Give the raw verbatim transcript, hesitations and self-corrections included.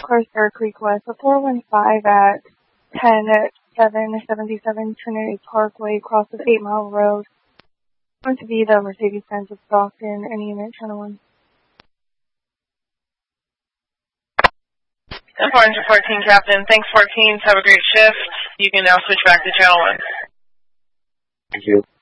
car Star Creek West, a four one five at ten at seven seventy-seven Trinity Parkway, across of eight Mile Road. Going to be the Mercedes-Benz of Stockton, any unit, channel one. ten four fourteen, Captain. Thanks, fourteens. Have a great shift. You can now switch back to channel one. Thank you.